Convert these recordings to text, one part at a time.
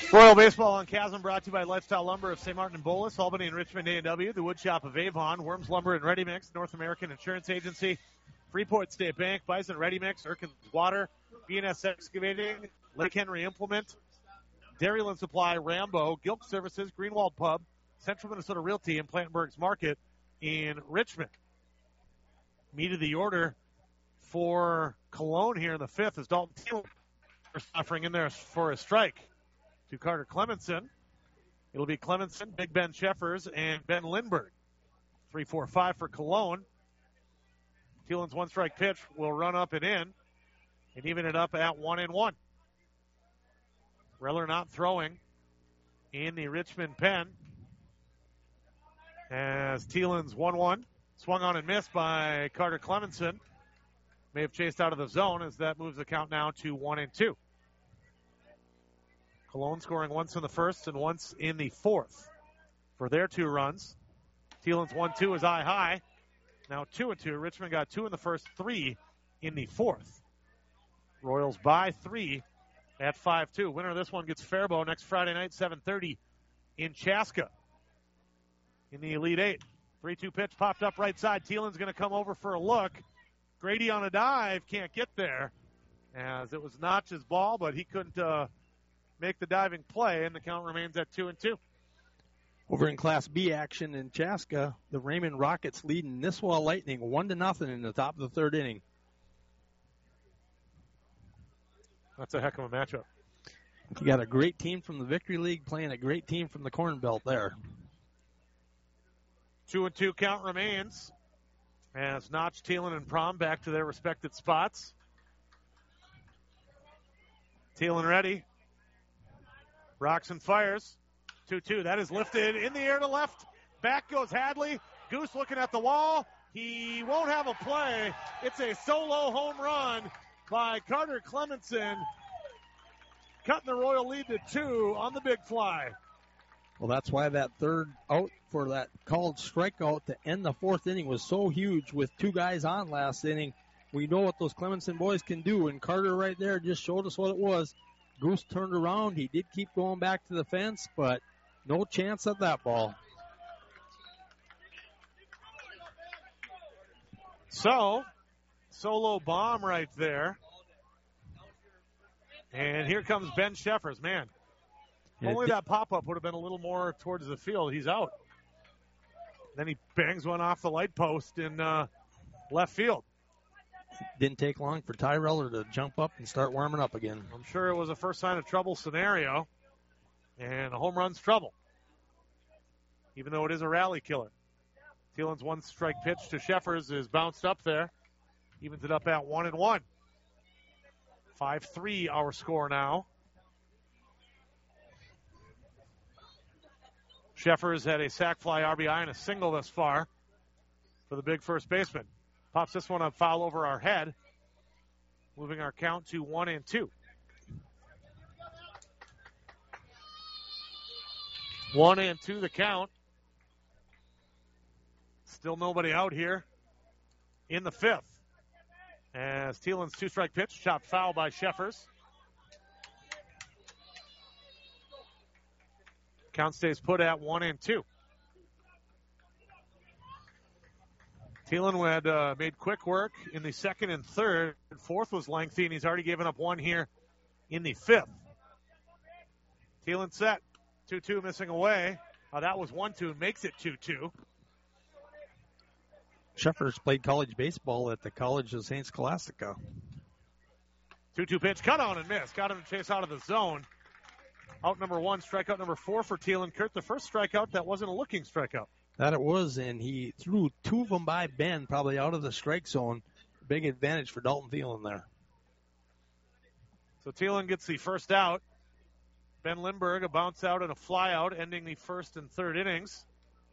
Royal Baseball on Chasm brought to you by Lifestyle Lumber of St. Martin and Bolus, Albany and Richmond A&W, the Wood Shop of Avon, Worms Lumber and Ready Mix, North American Insurance Agency, Freeport State Bank, Bison Ready Mix, Erkins Water, B&S Excavating, Lake Henry Implement, Dairyland Supply, Rambo, Gilk Services, Greenwald Pub, Central Minnesota Realty, and Plantenberg's Market in Richmond. Meat of the order for Cologne here in the fifth is Dalton Thielen suffering in there for a strike to Carter Clemenson. It'll be Clemenson, Big Ben Sheffers, and Ben Lindbergh. 3-4-5 for Cologne. Thielen's one-strike pitch will run up and in and even it up at 1-1. Reller not throwing in the Richmond pen as Thielen's 1-1. Swung on and missed by Carter Clemenson. May have chased out of the zone as that moves the count now to 1-2. Cologne scoring once in the first and once in the fourth for their 2 runs. Thielen's 1-2 is eye high. Now 2-2. Richmond got 2 in the first, 3 in the fourth. Royals by 3 at 5-2. Winner of this one gets Faribault next Friday night, 7:30 in Chaska in the Elite Eight. 3-2 pitch popped up right side. Thielen's going to come over for a look. Grady on a dive, can't get there as it was Notch's ball, but he couldn't make the diving play, and the count remains at 2-2. Over in Class B action in Chaska, the Raymond Rockets leading Nisswa Lightning 1-0 in the top of the third inning. That's a heck of a matchup. You got a great team from the Victory League playing a great team from the Corn Belt there. 2-2 count remains as Notch, Thielen, and Prom back to their respected spots. Thielen ready. Rocks and fires. 2-2. That is lifted in the air to left. Back goes Hadley. Goose looking at the wall. He won't have a play. It's a solo home run by Carter Clemenson, cutting the Royal lead to 2 on the big fly. Well, that's why that third out for that called strikeout to end the fourth inning was so huge with 2 guys on last inning. We know what those Clemenson boys can do, and Carter right there just showed us what it was. Goose turned around. He did keep going back to the fence, but no chance at that ball. So, solo bomb right there. And here comes Ben Sheffers. Man, only that pop-up would have been a little more towards the field. He's out. Then he bangs one off the light post in left field. Didn't take long for Tyreller to jump up and start warming up again. I'm sure it was a first sign of trouble scenario. And a home run's trouble, even though it is a rally killer. Thielen's one-strike pitch to Sheffers is bounced up there. Evens it up at 1-1. 5-3 our score now. Sheffers had a sac fly RBI and a single thus far for the big first baseman. Pops this one up foul over our head, moving our count to 1-2. 1-2 the count. Still nobody out here in the fifth. As Thielen's 2-strike pitch chopped foul by Sheffers. Count stays put at 1-2. Thielen had made quick work in the second and third. Fourth was lengthy, and he's already given up one here in the fifth. Thielen set. 2-2 missing away. That was 1-2, makes it 2-2. Sheffers played college baseball at the College of St. Scholastica. 2-2 pitch, cut on and miss. Got him to chase out of the zone. Out number 1, strikeout number 4 for Thielen. Kurt, the first strikeout that wasn't a looking strikeout. That it was, and he threw 2 of them by Ben, probably out of the strike zone. Big advantage for Dalton Thielen there. So Thielen gets the first out. Ben Lindbergh, a bounce out and a fly out, ending the first and third innings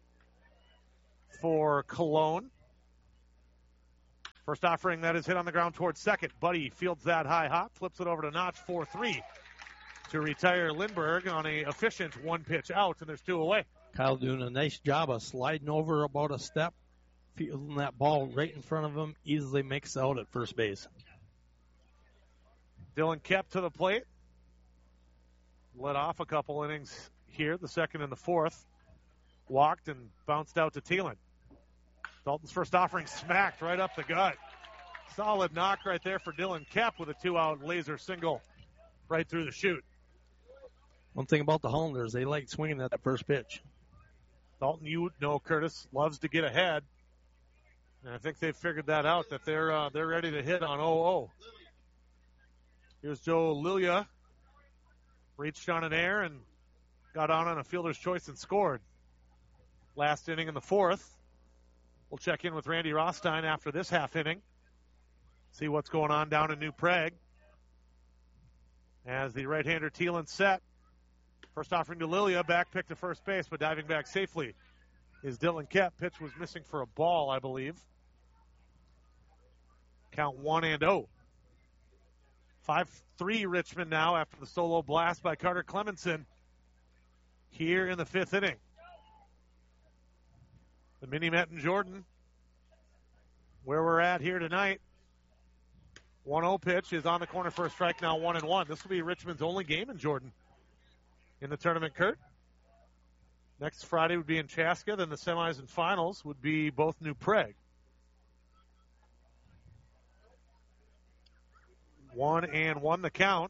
for Cologne. First offering that is hit on the ground towards second. Buddy fields that high hop, flips it over to Notch 4-3 to retire Lindbergh on a efficient one-pitch out, and there's 2 away. Kyle doing a nice job of sliding over about a step, fielding that ball right in front of him, easily makes out at first base. Dylan Kep to the plate. led off a couple innings here, the second and the fourth. Walked and bounced out to Thielen. Dalton's first offering smacked right up the gut. Solid knock right there for Dylan Kep with a 2-out laser single right through the chute. One thing about the Hollanders, they like swinging at that first pitch. Dalton, you know, Curtis loves to get ahead. And I think they've figured that out, that they're ready to hit on 0-0. Here's Joe Lilia. Reached on an air and got on a fielder's choice and scored. Last inning in the fourth. We'll check in with Randy Rostein after this half inning. See what's going on down in New Prague. As the right-hander Thielen set. First offering to Lilia, back pick to first base, but diving back safely is Dylan Kep. Pitch was missing for a ball, I believe. Count 1-0. 5-3 Richmond now after the solo blast by Carter Clemenson here in the fifth inning. The Mini Met in Jordan, where we're at here tonight. 1-0 pitch is on the corner for a strike, now 1-1. This will be Richmond's only game in Jordan in the tournament, Kurt. Next Friday would be in Chaska, then the semis and finals would be both New Prague. 1-1 the count.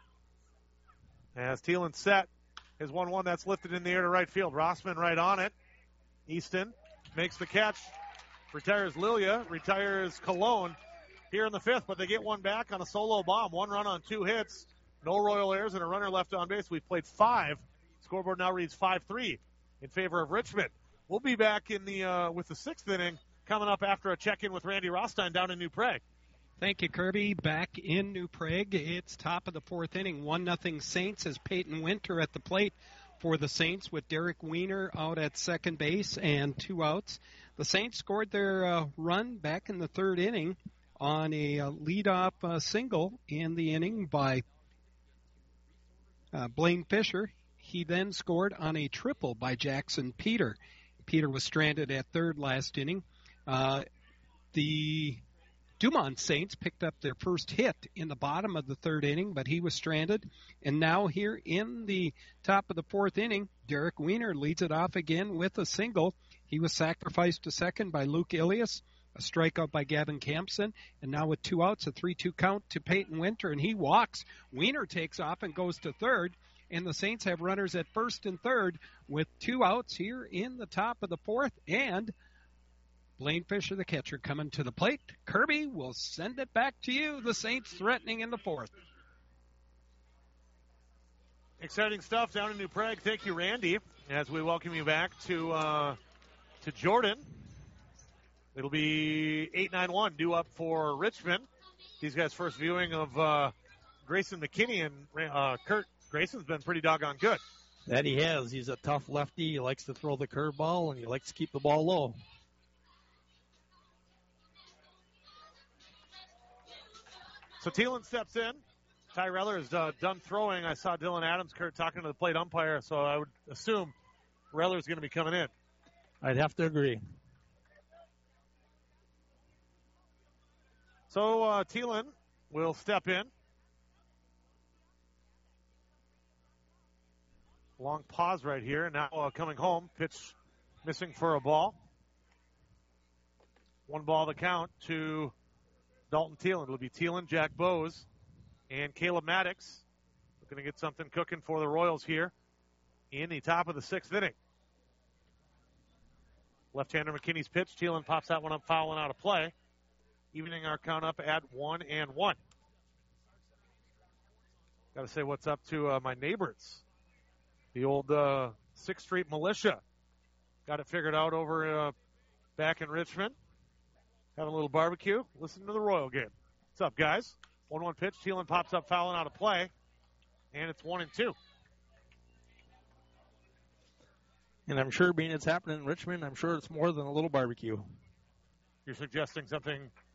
As Thielen set his 1-1, that's lifted in the air to right field. Rossman right on it. Easton makes the catch, retires Lilia, retires Cologne here in the fifth, but they get one back on a solo bomb. 1 run on 2 hits, no Royal errors, and a runner left on base. We've played 5. Scoreboard now reads 5-3 in favor of Richmond. We'll be back in the with the sixth inning coming up after a check-in with Randy Rostein down in New Prague. Thank you, Kirby. Back in New Prague, it's top of the fourth inning. 1-0 Saints as Peyton Winter at the plate for the Saints with Derek Weiner out at second base and 2 outs. The Saints scored their run back in the third inning on a leadoff single in the inning by Blaine Fisher. He then scored on a triple by Jackson Peter. Peter was stranded at third last inning. The Dumont Saints picked up their first hit in the bottom of the third inning, but he was stranded. And now here in the top of the fourth inning, Derek Weiner leads it off again with a single. He was sacrificed to second by Luke Ilias, a strikeout by Gavin Campson, and now with 2 outs, a 3-2 count to Peyton Winter, and he walks. Weiner takes off and goes to third, and the Saints have runners at first and third with 2 outs here in the top of the fourth, and Blaine Fisher, the catcher, coming to the plate. Kirby will send it back to you. The Saints threatening in the fourth. Exciting stuff down in New Prague. Thank you, Randy, as we welcome you back to Jordan. It'll be 8-9-1 due up for Richmond. These guys' first viewing of Grayson McKinney, and Kurt Grayson's been pretty doggone good. That he has. He's a tough lefty. He likes to throw the curveball, and he likes to keep the ball low. So Thielen steps in. Ty Reller is done throwing. I saw Dylan Adams, Kurt, talking to the plate umpire, so I would assume Reller's going to be coming in. I'd have to agree. So Thielen will step in. Long pause right here. Now coming home. Pitch missing for a ball. 1 ball the count to Dalton Thielen. It'll be Thielen, Jack Bowes, and Caleb Maddox. We're going to get something cooking for the Royals here in the top of the sixth inning. Left-hander McKinney's pitch. Thielen pops that one up, fouling out of play. Evening our count up at 1-1. Got to say what's up to my neighbors. The old 6th Street Militia. Got it figured out over back in Richmond. Having a little barbecue. Listen to the Royal game. What's up, guys? 1-1 pitch. Thielen pops up, fouling out of play. And it's 1-2. And I'm sure being it's happening in Richmond, I'm sure it's more than a little barbecue. You're suggesting something